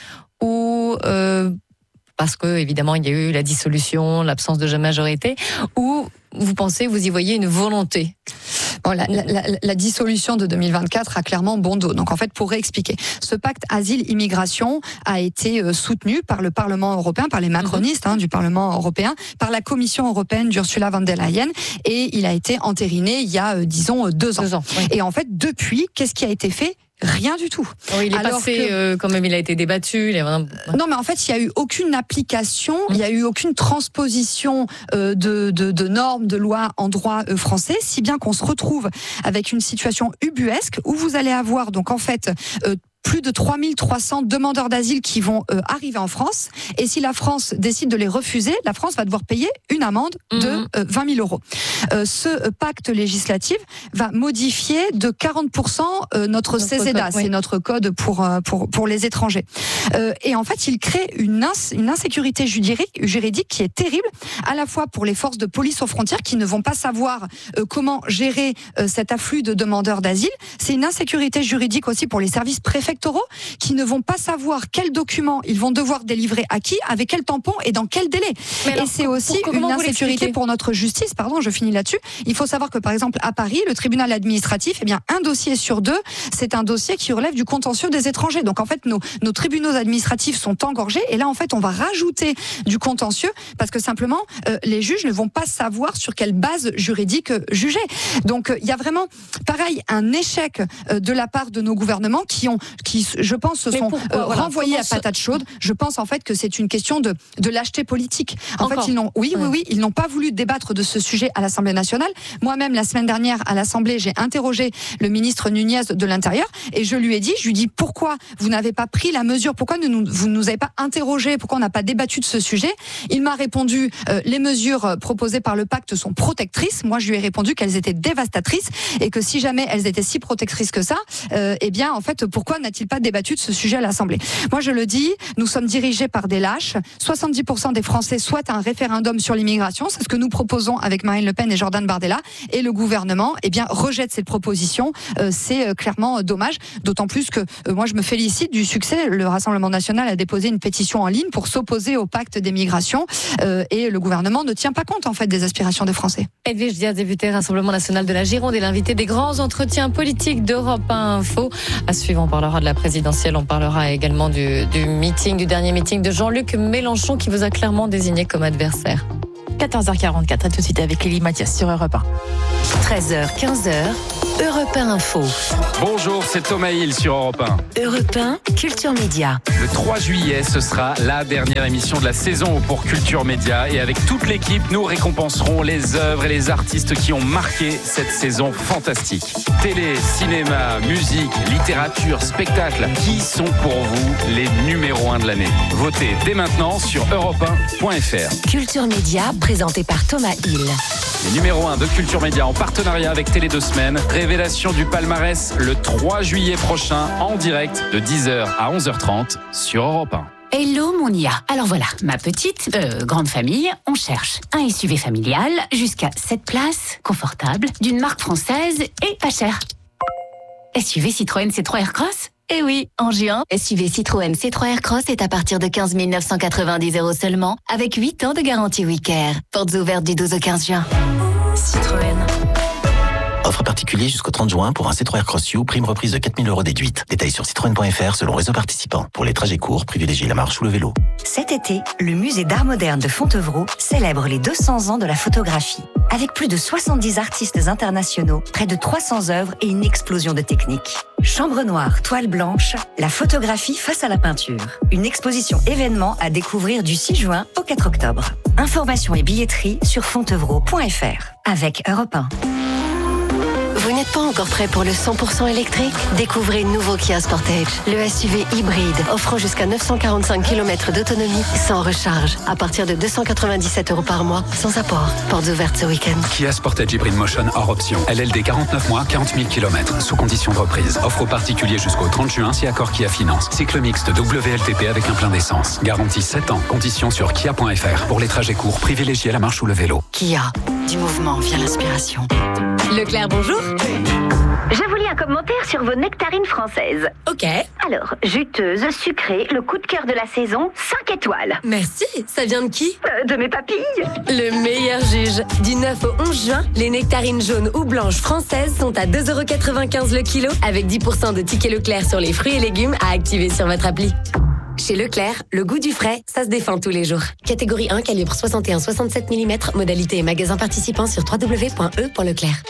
ou euh, parce que, évidemment, il y a eu la dissolution, l'absence de majorité, ou vous pensez, vous y voyez une volonté? Bon, la, la, la, la dissolution de deux mille vingt-quatre a clairement bon dos. Donc en fait, pour réexpliquer, ce pacte asile-immigration a été euh, soutenu par le Parlement européen, par les macronistes hein, du Parlement européen, par la Commission européenne d'Ursula von der Leyen, et il a été entériné il y a, euh, disons, deux ans. Deux ans oui. Et en fait, depuis, qu'est-ce qui a été fait? Rien du tout. Oui, il est Alors passé, que... euh, quand même, il a été débattu. Il est vraiment... Non, mais en fait, il n'y a eu aucune application, il n'y a eu aucune transposition euh, de, de, de normes, de lois en droit euh, français, si bien qu'on se retrouve avec une situation ubuesque où vous allez avoir, donc en fait, euh, plus de trois mille trois cents demandeurs d'asile qui vont euh, arriver en France. Et si la France décide de les refuser, la France va devoir payer une amende de euh, vingt mille euros. Euh, ce pacte législatif va modifier de quarante pour cent euh, notre, notre CESEDA, oui. C'est notre code pour, euh, pour, pour les étrangers. Euh, et en fait, il crée une, ins- une insécurité juridique, juridique qui est terrible, à la fois pour les forces de police aux frontières qui ne vont pas savoir euh, comment gérer euh, cet afflux de demandeurs d'asile. C'est une insécurité juridique aussi pour les services préfectoraux qui ne vont pas savoir quels documents ils vont devoir délivrer à qui, avec quel tampon et dans quel délai. Alors, et c'est aussi pour, une insécurité pour notre justice. Pardon, je finis là-dessus. Il faut savoir que par exemple à Paris, le tribunal administratif, eh bien un dossier sur deux, c'est un dossier qui relève du contentieux des étrangers. Donc en fait, nos, nos tribunaux administratifs sont engorgés et là en fait, on va rajouter du contentieux parce que simplement euh, les juges ne vont pas savoir sur quelle base juridique euh, juger. Donc il euh, y a vraiment, pareil, un échec euh, de la part de nos gouvernements qui ont qui, je pense, se sont pourquoi, euh, voilà, renvoyés à ça... patate chaude. Je pense en fait que c'est une question de, de lâcheté politique. En Encore. fait, ils n'ont, oui, ouais. oui, oui, ils n'ont pas voulu débattre de ce sujet à l'Assemblée nationale. Moi-même, la semaine dernière, à l'Assemblée, j'ai interrogé le ministre Nunez de l'Intérieur et je lui ai dit, je lui dis pourquoi vous n'avez pas pris la mesure, pourquoi ne nous, vous ne nous avez pas interrogé, pourquoi on n'a pas débattu de ce sujet. Il m'a répondu, euh, les mesures proposées par le pacte sont protectrices. Moi, je lui ai répondu qu'elles étaient dévastatrices et que si jamais elles étaient si protectrices que ça, euh, eh bien, en fait, pourquoi n'a-t-il pas débattu de ce sujet à l'Assemblée? Moi, je le dis, nous sommes dirigés par des lâches. soixante-dix pour cent des Français souhaitent un référendum sur l'immigration. C'est ce que nous proposons avec Marine Le Pen et Jordan Bardella. Et le gouvernement, eh bien, rejette cette proposition. Euh, c'est euh, clairement euh, dommage. D'autant plus que euh, moi, je me félicite du succès. Le Rassemblement national a déposé une pétition en ligne pour s'opposer au pacte des migrations. Euh, et le gouvernement ne tient pas compte, en fait, des aspirations des Français. Edwige Diaz, députée Rassemblement national de la Gironde, est l'invité des grands entretiens politiques d'Europe un Info. À suivre, on parlera de la présidentielle, on parlera également du, du meeting, du dernier meeting de Jean-Luc Mélenchon qui vous a clairement désigné comme adversaire. quatorze heures quarante-quatre, à tout de suite avec Lélie Mathias sur Europe un. treize heures, quinze heures, Europe un Info. Bonjour, c'est Thomas Hill sur Europe un. Europe un, Culture Média. Le trois juillet, ce sera la dernière émission de la saison pour Culture Média. Et avec toute l'équipe, nous récompenserons les œuvres et les artistes qui ont marqué cette saison fantastique. Télé, cinéma, musique, littérature, spectacle. Qui sont pour vous les numéros un de l'année? Votez dès maintenant sur europe un point f r. Culture Média, présenté par Thomas Hill. Les numéros un de Culture Média en partenariat avec Télé deux Semaines. Révélation du palmarès le trois juillet prochain en direct de dix heures à onze heures trente sur Europe un. Hello mon I A. Alors voilà, ma petite, euh, grande famille, on cherche un S U V familial jusqu'à sept places, confortable, d'une marque française et pas cher. S U V Citroën C trois Aircross ? Eh oui, en juin, S U V Citroën C trois Aircross est à partir de quinze mille neuf cent quatre-vingt-dix euros seulement, avec huit ans de garantie WeCare. Portes ouvertes du douze au quinze juin. Citroën. Offre particulier jusqu'au trente juin pour un C trois Aircross U, prime reprise de quatre mille euros déduite. Détails sur citroën point f r selon réseau participant. Pour les trajets courts, privilégiez la marche ou le vélo. Cet été, le musée d'art moderne de Fontevraud célèbre les deux cents ans de la photographie. Avec plus de soixante-dix artistes internationaux, près de trois cents œuvres et une explosion de techniques. Chambre noire, toile blanche, la photographie face à la peinture. Une exposition événement à découvrir du six juin au quatre octobre. Informations et billetterie sur fontevraud point f r. Avec Europe un. Vous n'êtes pas encore prêt pour le cent pour cent électrique? Découvrez le nouveau Kia Sportage, le S U V hybride offrant jusqu'à neuf cent quarante-cinq kilomètres d'autonomie sans recharge, à partir de deux cent quatre-vingt-dix-sept euros par mois, sans apport. Portes ouvertes ce week-end. Kia Sportage Hybrid Motion hors option. L L D quarante-neuf mois, quarante mille kilomètres, sous condition de reprise. Offre aux particuliers jusqu'au trente juin si accord Kia Finance. Cycle mixte W L T P avec un plein d'essence. Garantie sept ans. Conditions sur kia point f r. Pour les trajets courts, privilégiez la marche ou le vélo. Kia, du mouvement vient l'inspiration. Leclerc, bonjour. Je vous lis un commentaire sur vos nectarines françaises. Ok. Alors, juteuse, sucrée, le coup de cœur de la saison, cinq étoiles. Merci. Ça vient de qui? euh, De mes papilles. Le meilleur juge. Du neuf au onze juin, les nectarines jaunes ou blanches françaises sont à deux euros quatre-vingt-quinze le kilo, avec dix pour cent de tickets Leclerc sur les fruits et légumes à activer sur votre appli. Chez Leclerc, le goût du frais, ça se défend tous les jours. Catégorie un, calibre soixante et un virgule soixante-sept millimètres, modalité et magasin participant sur w w w point e point leclerc.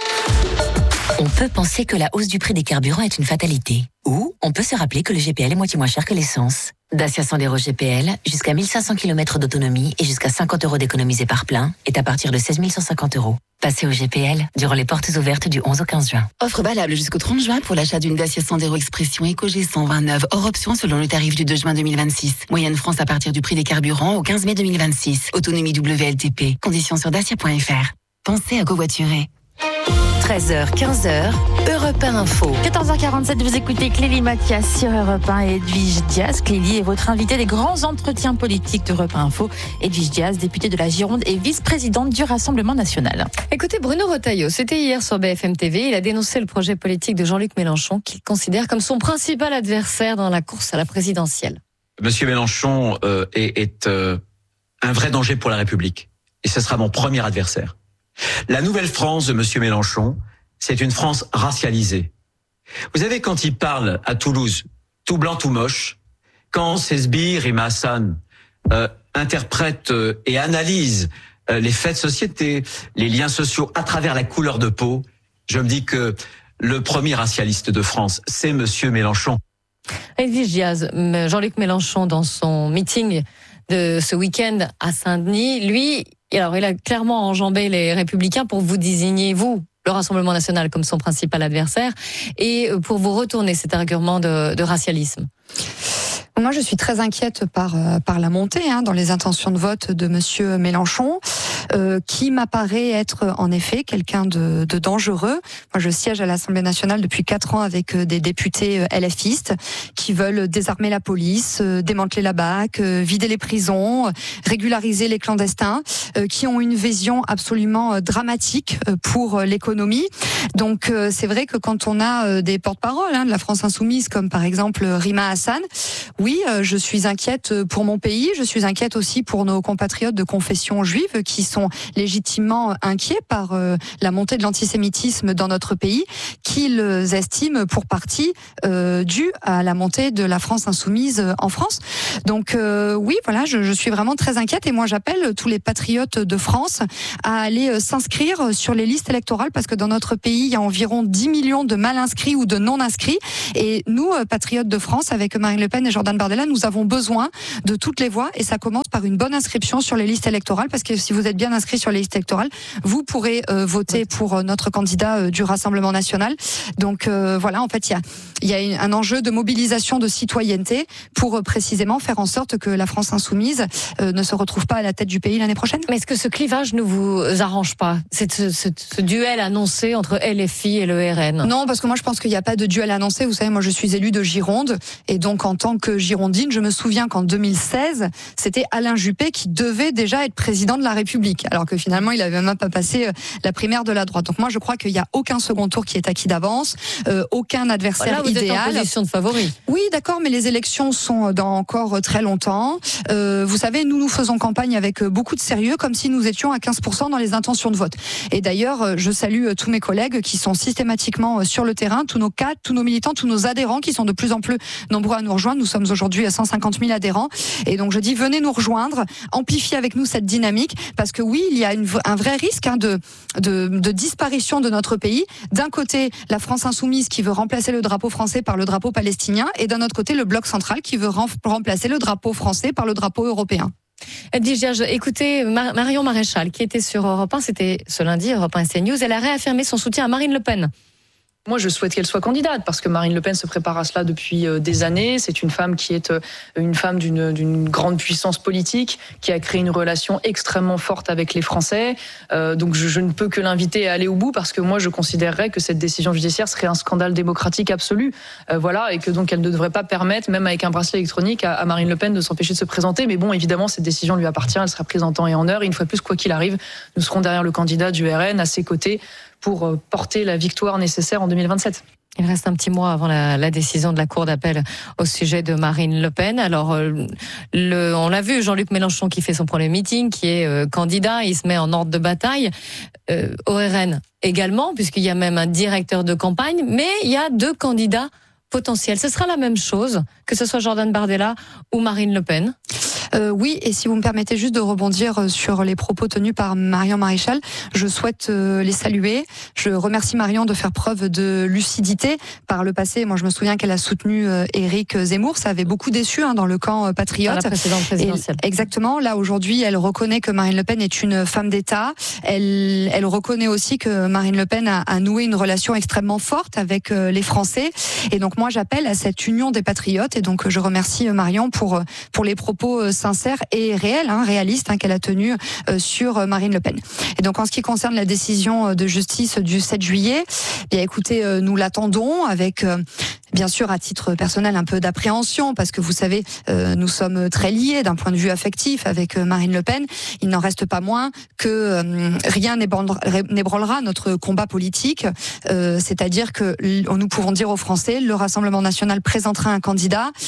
On peut penser que la hausse du prix des carburants est une fatalité. Ou on peut se rappeler que le G P L est moitié moins cher que l'essence. Dacia Sandero G P L, jusqu'à mille cinq cents kilomètres d'autonomie et jusqu'à cinquante euros d'économisés par plein, est à partir de seize mille cent cinquante euros. Passez au G P L durant les portes ouvertes du onze au quinze juin. Offre valable jusqu'au trente juin pour l'achat d'une Dacia Sandero Expression EcoG cent vingt-neuf, hors option selon le tarif du deux juin deux mille vingt-six. Moyenne France à partir du prix des carburants au quinze mai deux mille vingt-six. Autonomie W L T P. Conditions sur dacia point f r. Pensez à covoiturer. treize heures, quinze heures, Europe un Info. quatorze heures quarante-sept, vous écoutez Clélie Mathias sur Europe un et Edwige Diaz. Clélie est votre invitée des grands entretiens politiques d'Europe un Info. Edwige Diaz, députée de la Gironde et vice-présidente du Rassemblement national. Écoutez, Bruno Retailleau, c'était hier sur B F M T V. Il a dénoncé le projet politique de Jean-Luc Mélenchon qu'il considère comme son principal adversaire dans la course à la présidentielle. Monsieur Mélenchon euh, est, est euh, un vrai danger pour la République. Et ce sera mon premier adversaire. La nouvelle France de Monsieur Mélenchon, c'est une France racialisée. Vous savez, quand il parle à Toulouse, tout blanc, tout moche, quand ses sbires et Hassan euh, interprètent euh, et analysent euh, les faits de société, les liens sociaux à travers la couleur de peau, je me dis que le premier racialiste de France, c'est Monsieur Mélenchon. Edwige Diaz, Jean-Luc Mélenchon, dans son meeting de ce week-end à Saint-Denis, lui, alors il a clairement enjambé les Républicains pour vous désigner, vous, le Rassemblement national, comme son principal adversaire, et pour vous retourner cet argument de, de racialisme. Moi, je suis très inquiète par par la montée hein, dans les intentions de vote de Monsieur Mélenchon, euh, qui m'apparaît être en effet quelqu'un de, de dangereux. Moi, je siège à l'Assemblée nationale depuis quatre ans avec des députés LFistes qui veulent désarmer la police, démanteler la B A C, vider les prisons, régulariser les clandestins, euh, qui ont une vision absolument dramatique pour l'économie. Donc, euh, c'est vrai que quand on a des porte-paroles hein, de la France insoumise, comme par exemple Rima Hassan, oui, je suis inquiète pour mon pays, je suis inquiète aussi pour nos compatriotes de confession juive qui sont légitimement inquiets par la montée de l'antisémitisme dans notre pays, qu'ils estiment pour partie euh, due à la montée de la France insoumise en France. Donc euh, oui, voilà, je, je suis vraiment très inquiète et moi j'appelle tous les patriotes de France à aller s'inscrire sur les listes électorales parce que dans notre pays, il y a environ dix millions de mal inscrits ou de non inscrits et nous, patriotes de France, avec Marine Le Pen et Jordan Bardella, nous avons besoin de toutes les voix et ça commence par une bonne inscription sur les listes électorales parce que si vous êtes bien inscrit sur les listes électorales, vous pourrez euh, voter pour notre candidat euh, du Rassemblement national. Donc euh, voilà, en fait, il y a, il y a une, un enjeu de mobilisation de citoyenneté pour euh, précisément faire en sorte que la France insoumise euh, ne se retrouve pas à la tête du pays l'année prochaine. Mais est-ce que ce clivage ne vous arrange pas, c'est ce, ce, ce duel annoncé entre L F I et le R N? Non, parce que moi je pense qu'il n'y a pas de duel annoncé. Vous savez, moi je suis élue de Gironde et donc en tant que girondine, je me souviens qu'en deux mille seize, c'était Alain Juppé qui devait déjà être président de la République, alors que finalement, il n'avait même pas passé la primaire de la droite. Donc moi, je crois qu'il n'y a aucun second tour qui est acquis d'avance, euh, aucun adversaire Là, vous idéal. êtes en position de favori. Oui, d'accord, mais les élections sont dans encore très longtemps. Euh, vous savez, nous, nous faisons campagne avec beaucoup de sérieux, comme si nous étions à quinze pour cent dans les intentions de vote. Et d'ailleurs, je salue tous mes collègues qui sont systématiquement sur le terrain, tous nos cadres, tous nos militants, tous nos adhérents qui sont de plus en plus nombreux à nous rejoindre. Nous sommes aujourd'hui à cent cinquante mille adhérents. Et donc, je dis, venez nous rejoindre, amplifiez avec nous cette dynamique, parce que oui, il y a une, un vrai risque hein, de, de, de disparition de notre pays. D'un côté, la France insoumise qui veut remplacer le drapeau français par le drapeau palestinien, et d'un autre côté, le bloc central qui veut remplacer le drapeau français par le drapeau européen. Edwige Diaz, écoutez, Marion Maréchal, qui était sur Europe un, c'était ce lundi, Europe un et C News, elle a réaffirmé son soutien à Marine Le Pen. Moi, je souhaite qu'elle soit candidate parce que Marine Le Pen se prépare à cela depuis des années. C'est une femme qui est une femme d'une, d'une grande puissance politique, qui a créé une relation extrêmement forte avec les Français. Euh, donc, je, je ne peux que l'inviter à aller au bout parce que moi, je considérerais que cette décision judiciaire serait un scandale démocratique absolu. Euh, voilà, et que donc elle ne devrait pas permettre, même avec un bracelet électronique, à, à Marine Le Pen de s'empêcher de se présenter. Mais bon, évidemment, cette décision lui appartient. Elle sera prise en temps et en heure. Et une fois de plus, quoi qu'il arrive, nous serons derrière le candidat du R N, à ses côtés, pour porter la victoire nécessaire en deux mille vingt-sept. Il reste un petit mois avant la, la décision de la Cour d'appel au sujet de Marine Le Pen. Alors, le, on l'a vu, Jean-Luc Mélenchon qui fait son premier meeting, qui est euh, candidat, il se met en ordre de bataille. Euh, au R N également, puisqu'il y a même un directeur de campagne, mais il y a deux candidats potentiels. Ce sera la même chose, que ce soit Jordan Bardella ou Marine Le Pen? Euh, oui, et si vous me permettez juste de rebondir sur les propos tenus par Marion Maréchal, je souhaite euh, les saluer. Je remercie Marion de faire preuve de lucidité. Par le passé, moi je me souviens qu'elle a soutenu euh, Éric Zemmour, ça avait beaucoup déçu hein, dans le camp euh, patriote. Dans la précédente présidentielle. Et, exactement, là aujourd'hui elle reconnaît que Marine Le Pen est une femme d'État. Elle, elle reconnaît aussi que Marine Le Pen a, a noué une relation extrêmement forte avec euh, les Français. Et donc moi j'appelle à cette union des patriotes et donc je remercie Marion pour, pour les propos euh, sincère et réel, hein, réaliste hein, qu'elle a tenu euh, sur Marine Le Pen. Et donc en ce qui concerne la décision de justice du sept juillet, bien écoutez, euh, nous l'attendons avec euh, bien sûr à titre personnel un peu d'appréhension parce que vous savez, euh, nous sommes très liés d'un point de vue affectif avec euh, Marine Le Pen. Il n'en reste pas moins que euh, rien n'ébranlera notre combat politique, euh, c'est-à-dire que nous pouvons dire aux Français, le Rassemblement national présentera un candidat.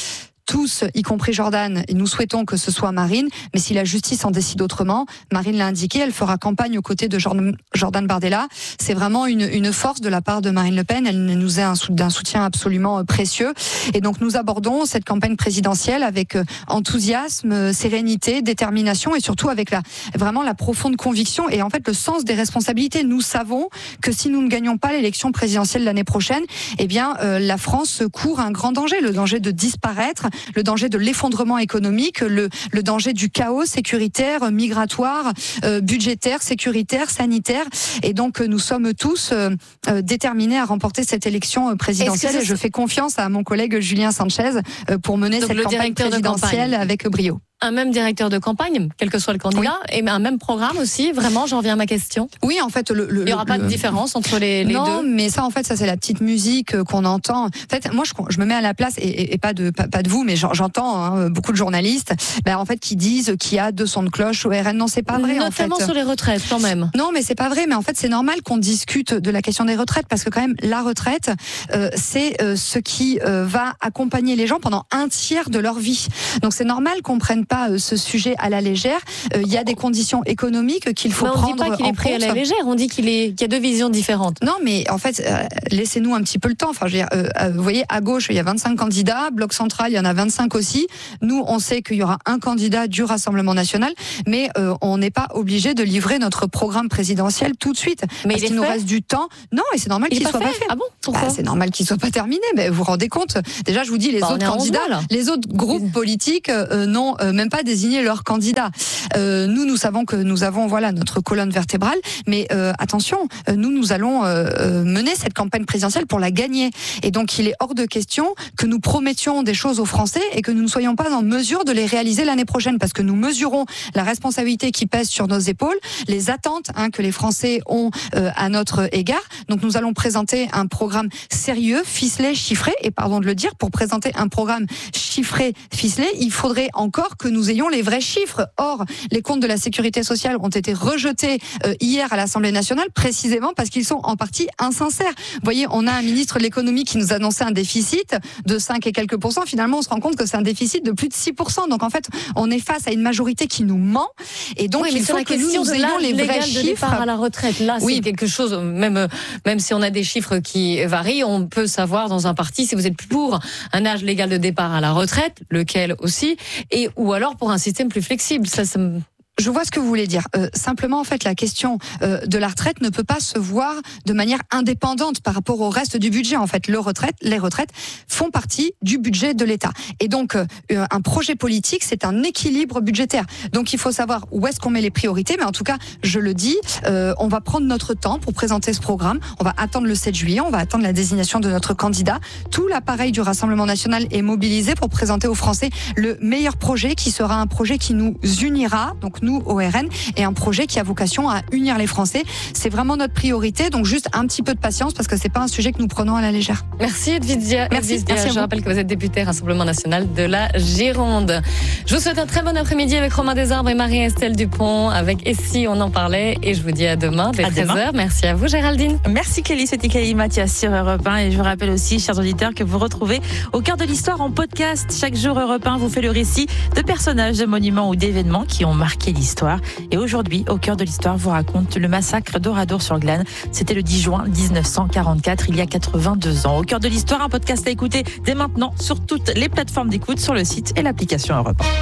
tous, y compris Jordan, et nous souhaitons que ce soit Marine, mais si la justice en décide autrement, Marine l'a indiqué, elle fera campagne aux côtés de Jordan Bardella. C'est vraiment une, une force de la part de Marine Le Pen, elle nous est un, d'un soutien absolument précieux. Et donc nous abordons cette campagne présidentielle avec enthousiasme, sérénité, détermination et surtout avec la, vraiment la profonde conviction et en fait le sens des responsabilités. Nous savons que si nous ne gagnons pas l'élection présidentielle l'année prochaine, eh bien euh, la France court un grand danger, le danger de disparaître, le danger de l'effondrement économique, le, le danger du chaos sécuritaire, migratoire, euh, budgétaire, sécuritaire, sanitaire. Et donc nous sommes tous euh, euh, déterminés à remporter cette élection présidentielle et je fais confiance à mon collègue Julien Sanchez euh, pour mener donc cette campagne présidentielle avec brio. Un même directeur de campagne, quel que soit le candidat, oui. Et un même programme aussi. Vraiment, j'en reviens à ma question. Oui, en fait, le, le, il n'y aura le, pas de différence entre les, les non, deux. Non, mais ça, en fait, ça c'est la petite musique qu'on entend. En fait, moi, je, je me mets à la place et, et, et pas de pas, pas de vous, mais j'entends hein, beaucoup de journalistes, ben, en fait, qui disent qu'il y a deux sons de cloche au R N. Non, c'est pas vrai. Notamment en fait. sur les retraites, quand même. Non, mais c'est pas vrai. Mais en fait, c'est normal qu'on discute de la question des retraites parce que quand même, la retraite, euh, c'est euh, ce qui euh, va accompagner les gens pendant un tiers de leur vie. Donc, c'est normal qu'on prenne pas euh, ce sujet à la légère. Il euh, y a des conditions économiques qu'il faut mais on prendre dit pas qu'il en est pris compte. à la légère, on dit qu'il est qu'il y a deux visions différentes. Non, mais en fait, euh, laissez-nous un petit peu le temps. Enfin, je veux dire, euh, euh, vous voyez, à gauche, il y a vingt-cinq candidats, Bloc central, il y en a vingt-cinq aussi. Nous, on sait qu'il y aura un candidat du Rassemblement national, mais euh, on n'est pas obligé de livrer notre programme présidentiel tout de suite. Mais parce qu'il nous reste du temps. Non, et c'est normal qu'il soit pas pas fait. fait. Ah bon, pourquoi bah, c'est normal qu'il soit pas terminé. Mais vous vous rendez compte? Déjà, je vous dis, les bah, autres candidats, mois, les autres groupes politiques euh, n'ont euh, même pas désigné leurs candidats. Euh, nous, nous savons que nous avons voilà notre colonne vertébrale, mais euh, attention, nous, nous allons euh, mener cette campagne présidentielle pour la gagner. Et donc, il est hors de question que nous promettions des choses aux Français et que nous ne soyons pas en mesure de les réaliser l'année prochaine, parce que nous mesurons la responsabilité qui pèse sur nos épaules, les attentes hein, que les Français ont euh, à notre égard. Donc, nous allons présenter un programme sérieux, ficelé, chiffré, et pardon de le dire, pour présenter un programme chiffré, ficelé, il faudrait encore que nous ayons les vrais chiffres. Or, les comptes de la sécurité sociale ont été rejetés euh, hier à l'Assemblée nationale, précisément parce qu'ils sont en partie insincères. Vous voyez, on a un ministre de l'économie qui nous annonçait un déficit de cinq et quelques pourcents. Finalement, on se rend compte que c'est un déficit de plus de six pour cent. Donc, en fait, on est face à une majorité qui nous ment. Et donc, oui, il faut que nous, nous ayons les vrais chiffres. De départ à la retraite, là, oui. C'est quelque chose, même, même si on a des chiffres qui varient, on peut savoir dans un parti si vous êtes pour un âge légal de départ à la retraite, lequel aussi, et ou alors pour un système plus flexible. Ça, ça me... Je vois ce que vous voulez dire. Euh, simplement, en fait, la question euh, de la retraite ne peut pas se voir de manière indépendante par rapport au reste du budget. En fait, le retraite, les retraites font partie du budget de l'État. Et donc, euh, un projet politique, c'est un équilibre budgétaire. Donc, il faut savoir où est-ce qu'on met les priorités. Mais en tout cas, je le dis, euh, on va prendre notre temps pour présenter ce programme. On va attendre le sept juillet. On va attendre la désignation de notre candidat. Tout l'appareil du Rassemblement national est mobilisé pour présenter aux Français le meilleur projet, qui sera un projet qui nous unira. Donc, nous, au R N, et un projet qui a vocation à unir les Français. C'est vraiment notre priorité, donc juste un petit peu de patience parce que c'est pas un sujet que nous prenons à la légère. Merci Edvigia. Merci, Edvigia. merci. Je rappelle que vous êtes députée Rassemblement national de la Gironde. Je vous souhaite un très bon après-midi avec Romain Desarbres et Marie-Estelle Dupont avec Et si on en parlait, et je vous dis à demain dès treize heures. Merci à vous Géraldine. Merci Kelly, c'était Kelly Mathias sur Europe un, et je vous rappelle aussi, chers auditeurs, que vous retrouvez Au cœur de l'histoire en podcast. Chaque jour, Europe un vous fait le récit de personnages, de monuments ou d'événements qui ont marqué l'histoire. Et aujourd'hui, Au cœur de l'histoire vous raconte le massacre d'Oradour-sur-Glane. C'était le dix juin mille neuf cent quarante-quatre, il y a quatre-vingt-deux ans. Au cœur de l'histoire, un podcast à écouter dès maintenant sur toutes les plateformes d'écoute, sur le site et l'application Europe un.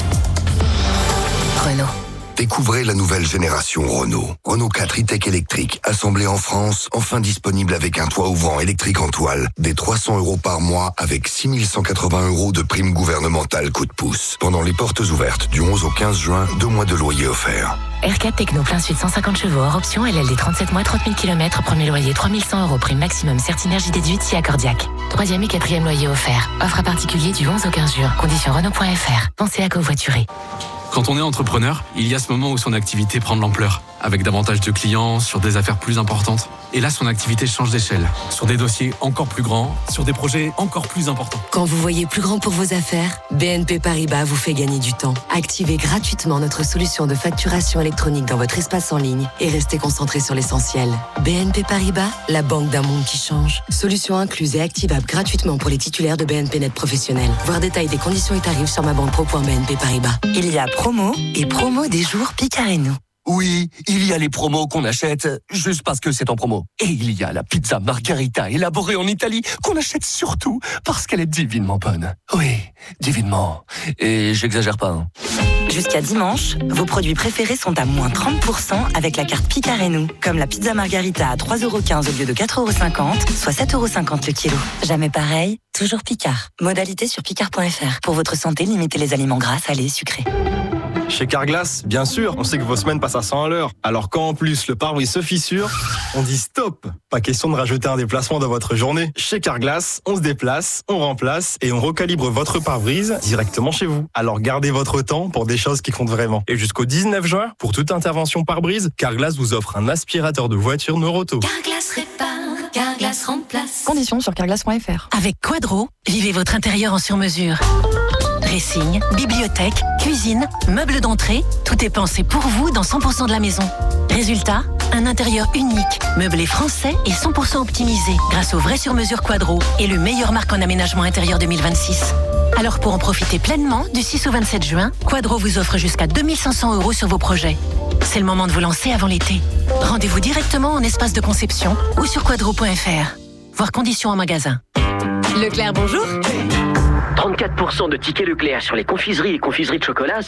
Renault. Découvrez la nouvelle génération Renault. Renault quatre e-tech électrique, assemblé en France, enfin disponible avec un toit ouvrant électrique en toile. Des trois cents euros par mois avec six mille cent quatre-vingts euros de prime gouvernementale coup de pouce. Pendant les portes ouvertes du onze au quinze juin, deux mois de loyer offerts. R quatre Techno plein sud cent cinquante chevaux hors option, L L D trente-sept mois, trente mille kilomètres, premier loyer trois mille cent euros, prime maximum Certinergie déduite si accordiaque. Troisième et quatrième loyer offert. Offre à particulier du onze au quinze juin. Conditions Renault point F R. Pensez à covoiturer. Quand on est entrepreneur, il y a ce moment où son activité prend de l'ampleur. avec davantage de clients, sur des affaires plus importantes. Et là, son activité change d'échelle, sur des dossiers encore plus grands, sur des projets encore plus importants. Quand vous voyez plus grand pour vos affaires, B N P Paribas vous fait gagner du temps. Activez gratuitement notre solution de facturation électronique dans votre espace en ligne et restez concentré sur l'essentiel. B N P Paribas, la banque d'un monde qui change. Solution incluse et activable gratuitement pour les titulaires de B N P Net professionnels. Voir détail des conditions et tarifs sur ma banque pro point b n p paribas. Il y a promo et promo des jours Picard et nous. Oui, il y a les promos qu'on achète juste parce que c'est en promo. Et il y a la pizza margarita élaborée en Italie qu'on achète surtout parce qu'elle est divinement bonne. Oui, divinement. Et j'exagère pas. Hein. Jusqu'à dimanche, vos produits préférés sont à moins trente pour cent avec la carte Picard et nous. Comme la pizza margarita à trois euros quinze au lieu de quatre euros cinquante, soit sept euros cinquante le kilo. Jamais pareil, toujours Picard. Modalité sur picard point f r. Pour votre santé, limitez les aliments gras, salés et sucrés. Chez Carglass, bien sûr, on sait que vos semaines passent à cent à l'heure. Alors quand en plus le pare-brise se fissure, on dit stop. Pas question de rajouter un déplacement dans votre journée. Chez Carglass, on se déplace, on remplace et on recalibre votre pare-brise directement chez vous. Alors gardez votre temps pour des choses qui comptent vraiment. Et jusqu'au dix-neuf juin, pour toute intervention pare-brise, Carglass vous offre un aspirateur de voiture Neuroto. Carglass répare, Carglass remplace. Conditions sur carglass point f r. Avec Quadro, vivez votre intérieur en sur-mesure. Dressing, bibliothèque, cuisine, meubles d'entrée, tout est pensé pour vous dans cent pour cent de la maison. Résultat, un intérieur unique, meublé français et cent pour cent optimisé grâce au vrai sur-mesure Quadro et le meilleur marque en aménagement intérieur deux mille vingt-six. Alors pour en profiter pleinement, du six au vingt-sept juin, Quadro vous offre jusqu'à deux mille cinq cents euros sur vos projets. C'est le moment de vous lancer avant l'été. Rendez-vous directement en espace de conception ou sur quadro point f r. Voir conditions en magasin. Leclerc, bonjour. trente-quatre pour cent de tickets Leclerc sur les confiseries et confiseries de chocolat.